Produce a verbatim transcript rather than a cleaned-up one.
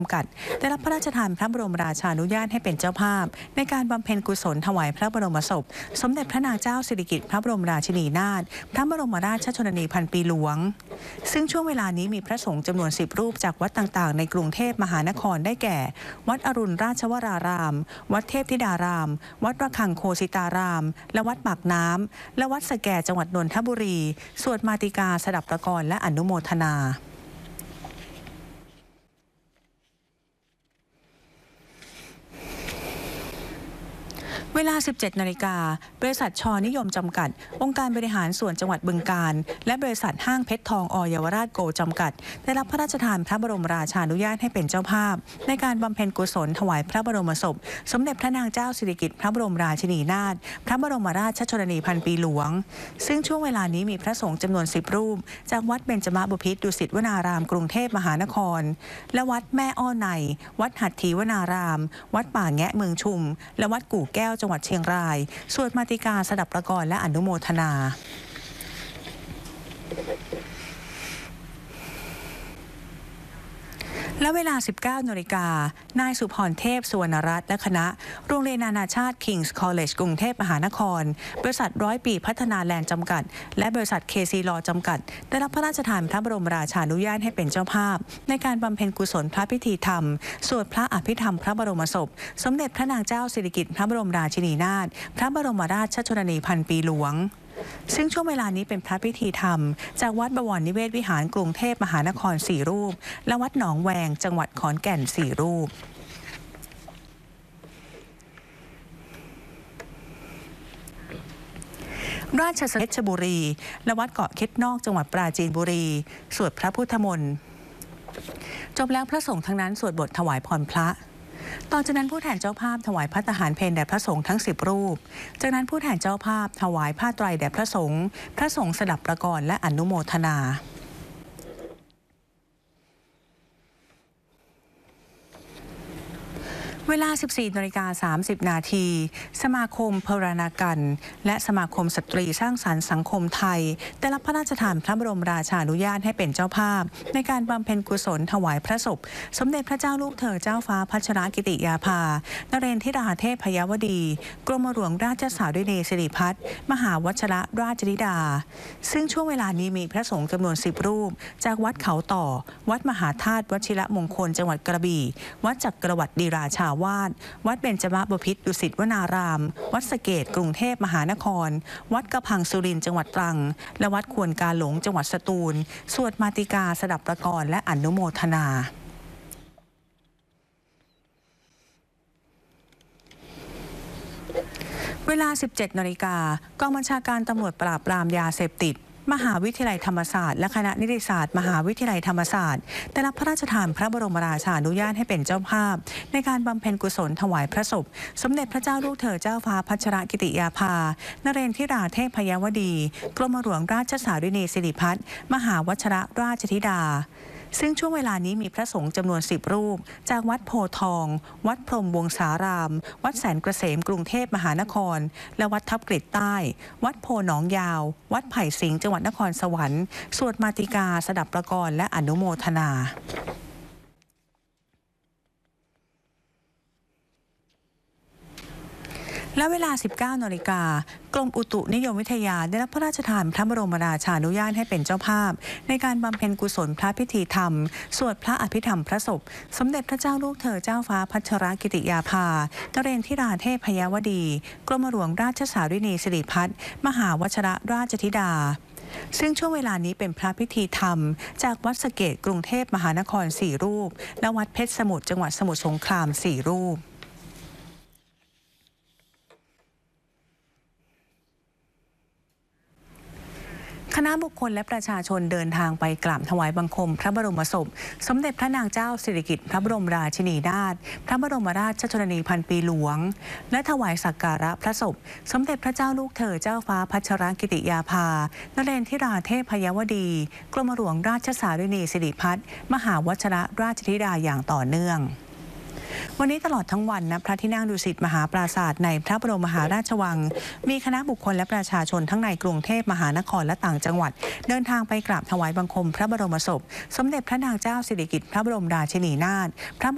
จำกัดได้รับพระราชทานพระบรมราชานุญาตให้เป็นเจ้าภาพในการบำเพ็ญกุศลถวายพระบรมศพสมเด็จพระนางเจ้าสิริกิติ์พระบรมราชินีนาถพระบรมราชชนนีพันปีหลวงซึ่งช่วงเวลานี้มีพระสงฆ์จำนวนสิบรูปจากวัดต่างๆในกรุงเทพมหานครได้แก่วัดอรุณราชวรารามวัดเทพธิดารามวัดระฆังโคสิตารามและวัดปากน้ำและวัดสแกจังหวัดนนทบุรีสวดมาติกาสดับประกรและอนุโมทนาเวลา สิบเจ็ดนาฬิกา บริษัทชนิยมจำกัดองค์การบริหารส่วนจังหวัดบึงกาฬและบริษัทห้างเพชรทองอเยาวราชโกจำกัดได้รับพระราชทานพระบรมราชานุญาตให้เป็นเจ้าภาพในการบำเพ็ญกุศลถวายพระบรมศพสมเด็จพระนางเจ้าสิริกิติ์พระบรมราชินีนาถพระบรมราชชนนีพันปีหลวงซึ่งช่วงเวลานี้มีพระสงฆ์จำนวนสิบรูปจากวัดเบญจมบพิตรดุสิตวนารามกรุงเทพมหานครและวัดแม่อ้อในวัดหัตถีวนารามวัดป่าแงะเมืองชุมและวัดกู่แก้วจังหวัดเชียงรายสวดมาติกาสดับประกรและอนุโมทนาและเวลา สิบเก้านาฬิกา นายสุพรเทพสุวรรณรัตน์และคณะโรงเรียนนานาชาติ King's College กรุงเทพมหานครบริษัทร้อยปีพัฒนาแลนด์จำกัดและบริษัท เค ซี Law จำกัดได้รับพระราชทานพระบรมราชานุญาตให้เป็นเจ้าภาพในการบำเพ็ญกุศลพระพิธีธรรมสวดพระอภิธรรมพระบรมศพสมเด็จพระนางเจ้าสิริกิติ์พระบรมราชินีนาถพระบรมราชชนนีพันปีหลวงซึ่งช่วงเวลานี้เป็นพระพิธีธรรมจากวัดบวรนิเวศวิหารกรุงเทพมหานครสี่รูปและวัดหนองแวงจังหวัดขอนแก่นสี่รูปราชสเพชรบุรีและวัดเกาะเค็ดนอกจังหวัดปราจีนบุรีสวดพระพุทธมนต์จบแล้วพระสงฆ์ทั้งนั้นสวดบทถวายพรพระต่อจากนั้นผู้แทนเจ้าภาพถวายภัตตาหารเพลแด่พระสงฆ์ทั้งสิบรูปจากนั้นผู้แทนเจ้าภาพถวายผ้าไตรแด่พระสงฆ์พระสงฆ์สดับประกรและอนุโมทนาเวลา สิบสี่นาฬิกาสามสิบนาที สมาคมพรณกันและสมาคมสตรีสร้างสรรค์สังคมไทยได้รับพระราชทานพระบรมราชานุญาตให้เป็นเจ้าภาพในการบำเพ็ญกุศลถวายพระศพสมเด็จพระเจ้าลูกเธอเจ้าฟ้าพัชรกิติยาภานเรนทิราเทพยวดีกรมหลวงราชสาวินีสิริพัฒน์มหาวชรราชธิดาซึ่งช่วงเวลานี้มีพระสงฆ์จำนวนสิบรูปจากวัดเขาต่อวัดมหาธาตุวชิรมงคลจังหวัดกระบี่วัดจักรวรรดิราชาวาสวัดเบญจมบพิตรดุสิตวนารามวัดสเกตกรุงเทพมหานครวัดกระพังสุรินทร์จังหวัดตรังและวัดควนกาหลงจังหวัดสตูลสวดมาติกาสดับประกรและอนุโมทนาเวลา สิบเจ็ดนาฬิกากองบัญชาการตำรวจปราบปรามยาเสพติดมหาวิทยาลัยธรรมศาสตร์และคณะนิติศาสตร์มหาวิทยาลัยธรรมศาสตร์ได้รับพระราชทานพระบรมราชานุญาตให้เป็นเจ้าภาพในการบำเพ็ญกุศลถวายพระศพสมเด็จพระเจ้าลูกเธอเจ้าฟ้าพัชรกิติยาภานเรนทิราเทพยวดีกรมหลวงราชสาวินีสิริพัฒน์มหาวชรราชธิดาซึ่งช่วงเวลานี้มีพระสงฆ์จำนวนสิบรูปจากวัดโพทองวัดพรหมวงศารามวัดแสนเกษมกรุงเทพมหานครและวัดทับกฤษใต้วัดโพหนองยาววัดไผ่สิงห์จังหวัดนครสวรรค์สวดมาติกาสดับประกรและอนุโมทนาและเวลา สิบเก้านาฬิกากรมอุตุนิยมวิทยาได้รับพระราชทานพระบรมราชานุญาตให้เป็นเจ้าภาพในการบำเพ็ญกุศลพระพิธีธรรมสวดพระอภิธรรมพระศพสมเด็จพระเจ้าลูกเธอเจ้าฟ้าพัชรกิติยาภานเรนทิราเทพยวดีกรมหลวงราชสาวินีสิริพัฒน์มหาวชรราชธิดาซึ่งช่วงเวลานี้เป็นพระพิธีธรรมจากวัดสเกตกรุงเทพมหานครสี่รูปและวัดเพชรสมุทรจังหวัดสมุทรสงครามสี่รูปคณะบุคคลและประชาชนเดินทางไปกราบถวายบังคมพระบรมศพสมเด็จพระนางเจ้าสิริกิติ์พระบรมราชินีนาถพระบรมราชชนนีพันปีหลวงและถวายสักการะพระศพสมเด็จพระเจ้าลูกเธอเจ้าฟ้าพัชรกิติยาภานเรนทิราเทพยวดีกรมหลวงราชสาวินีสิริพัฒน์มหาวชรราชธิดาอย่างต่อเนื่อง วันนี้ตลอดทั้งวันณพระที่นั่งดุสิตมหาปราสาทในพระบรมมหาราชวังมีคณะบุคคลและประชาชนทั้งในกรุงเทพมหานครและต่างจังหวัดเดินทางไปกราบถวายบังคมพระบรมศพสมเด็จพระนางเจ้าสิริกิติ์พระบรมราชินีนาถพระ